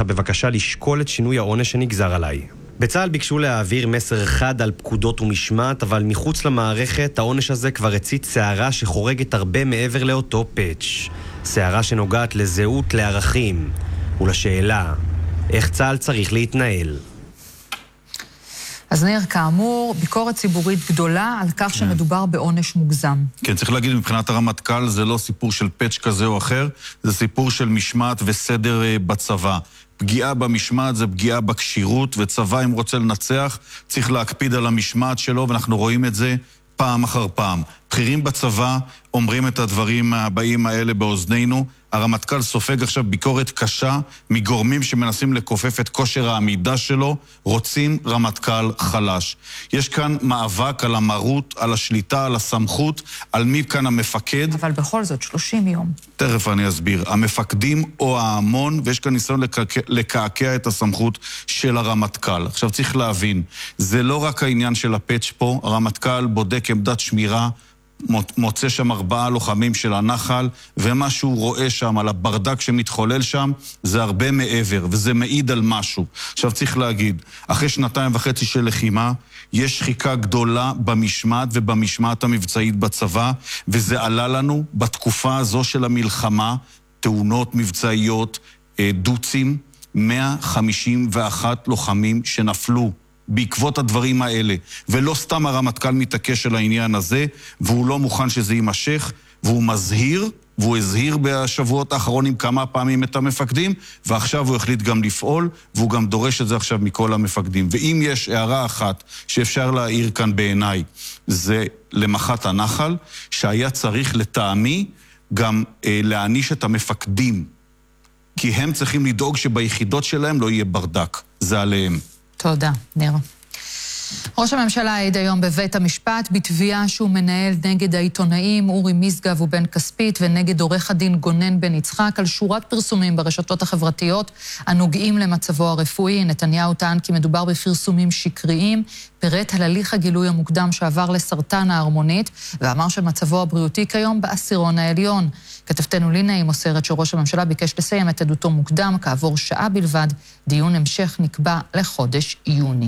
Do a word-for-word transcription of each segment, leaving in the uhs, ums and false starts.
שלך בבקשה לשקול את שינוי העונש שנגזר עליי. בצה"ל ביקשו להעביר מסר חד על פקודות ומשמעת, אבל מחוץ למערכת העונש הזה כבר הציץ שערה שחורגת הרבה מעבר לאותו פאץ'. שערה שנוגעת לזהות, לערכים ולשאלה איך צה"ל צריך להתנהל. אז ניר, כאמור, ביקורת ציבורית גדולה על כך שמדובר בעונש מוגזם. כן, צריך להגיד, מבחינת הרמטכ"ל זה לא סיפור של פאץ' כזה או אחר, זה סיפור של משמעת וסדר בצבא. פגיעה במשמעת זה פגיעה בקשירות, וצבא אם רוצה לנצח צריך להקפיד על המשמעת שלו, ואנחנו רואים את זה פעם אחר פעם. בכירים בצבא אומרים את הדברים הבאים האלה באוזנינו. הרמטכ"ל סופג עכשיו ביקורת קשה מגורמים שמנסים לקופף את כושר העמידה שלו, רוצים רמטכ"ל חלש. יש כאן מאבק על המרות, על השליטה, על הסמכות, על מי כאן המפקד. אבל בכל זאת, שלושים יום. תכף אני אסביר. המפקדים או ההמון, ויש כאן ניסיון לקעקע, לקעקע את הסמכות של הרמטכ"ל. עכשיו צריך להבין, זה לא רק העניין של הפאץ' פה, הרמטכ"ל בודק עמדת שמירה, מוצא שם ארבעה לוחמים של הנחל, ומה שהוא רואה שם על הברדק שמתחולל שם, זה הרבה מעבר, וזה מעיד על משהו. עכשיו צריך להגיד, אחרי שנתיים וחצי של לחימה, יש שחיקה גדולה במשמעת ובמשמעת המבצעית בצבא, וזה עלה לנו בתקופה הזו של המלחמה, תאונות מבצעיות, דוצים, מאה חמישים ואחת לוחמים שנפלו. בעקבות הדברים האלה, ולא סתם הרמטכ"ל מתעקש על העניין הזה, והוא לא מוכן שזה יימשך, והוא מזהיר, והוא הזהיר בשבועות האחרונים כמה פעמים את המפקדים, ועכשיו הוא החליט גם לפעול, והוא גם דורש את זה עכשיו מכל המפקדים. ואם יש הערה אחת שאפשר להעיר כאן בעיניי, זה למחת הנחל, שהיה צריך לטעמי גם אה, להעניש את המפקדים, כי הם צריכים לדאוג שביחידות שלהם לא יהיה ברדק, זה עליהם. תודה, ניר. ראש הממשלה העיד היום בבית המשפט בתביעה שהוא מנהל נגד העיתונאים אורי משגב ובן כספית ונגד עורך הדין גונן בן יצחק על שורת פרסומים ברשתות החברתיות הנוגעים למצבו הרפואי. נתניהו טען כי מדובר בפרסומים שקריים, פירט על הליך הגילוי המוקדם שעבר לסרטן ההרמונית, ואמר שמצבו הבריאותי כיום בעשירון העליון. כתבתנו לינה מוסרת שראש הממשלה ביקש לסיים את עדותו מוקדם כעבור שעה בלבד. דיון המשך נקבע לחודש יוני.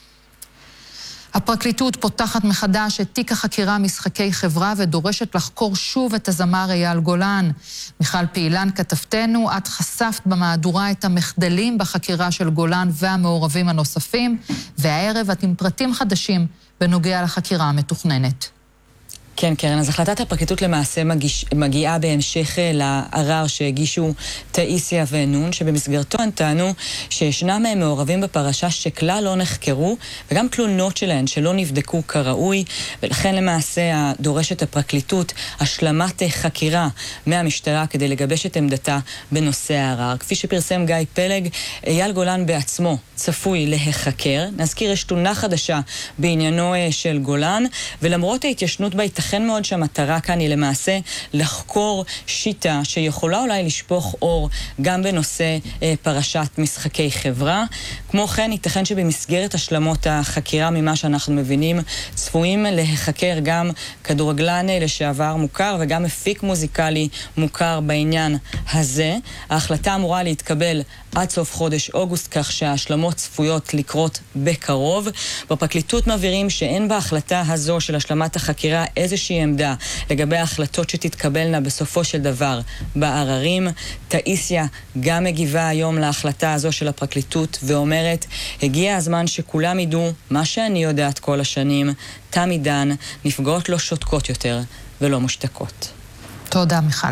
הפרקליטות פותחת מחדש את תיק החקירה משחקי חברה ודורשת לחקור שוב את הזמר אייל גולן. מיכל פעילן כתבתנו, את חשפת במהדורה את המחדלים בחקירה של גולן והמעורבים הנוספים, והערב את עם פרטים חדשים בנוגע לחקירה המתוכננת. כן, קרן, אז החלטת הפרקליטות למעשה מגיש, מגיעה בהמשך לערר שהגישו תאיסיה ונון, שבמסגרתו הם טענו שישנם מהם מעורבים בפרשה שכלל לא נחקרו, וגם תלונות שלהן שלא נבדקו כראוי, ולכן למעשה דורשת הפרקליטות השלמת חקירה מהמשטרה כדי לגבש את עמדתה בנושא הערר. כפי שפרסם גיא פלג, אייל גולן בעצמו צפוי להיחקר. נזכיר, יש תלונה חדשה בעניינו של גולן, ולמרות ההתיישנות בה ייתכן מאוד שהמטרה כאן היא למעשה לחקור שיטה שיכולה אולי לשפוך אור גם בנושא אה, פרשת משחקי חברה. כמו כן, ייתכן שבמסגרת השלמות החקירה ממה שאנחנו מבינים, צפויים להיחקר גם כדורגלן לשעבר מוכר וגם מפיק מוזיקלי מוכר בעניין הזה. ההחלטה אמורה להתקבל עד סוף חודש אוגוסט, כך שההשלמות צפויות לקרות בקרוב. בפרקליטות מבהירים שאין בהחלטה הזו של השלמת החקירה איזושהי עמדה לגבי ההחלטות שתתקבלנה בסופו של דבר בעררים. תאיסיה גם מגיבה היום להחלטה הזו של הפרקליטות ואומרת, הגיע הזמן שכולם ידעו מה שאני יודעת כל השנים, תם עידן, נפגעות לא שותקות יותר ולא מושתקות. תודה מיכל.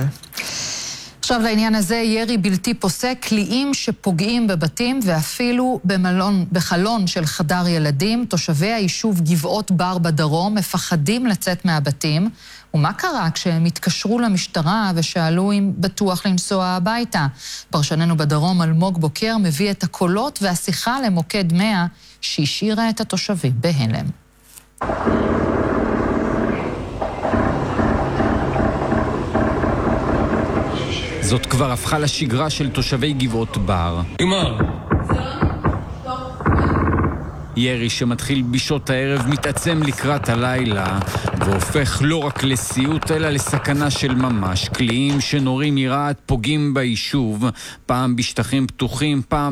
עכשיו לעניין הזה, ירי בלתי פוסק, קליעים שפוגעים בבתים ואפילו במלון, בחלון של חדר ילדים. תושבי היישוב גבעות בר בדרום מפחדים לצאת מהבתים. ומה קרה כשהם התקשרו למשטרה ושאלו אם בטוח לנסוע הביתה? פרשננו בדרום אלמוג בוקר מביא את הקולות והשיחה למוקד מאה שהשאירה את התושבים בהלם. זאת כבר הפכה לשגרה של תושבי גבעות בר. אמר. ירי שמתחיל בשעות הערב מתעצם לקראת הלילה והופך לא רק לסיוט אלא לסכנה של ממש. קליעים שנורים מרעד פוגעים ביישוב, פעם בשטחים פתוחים, פעם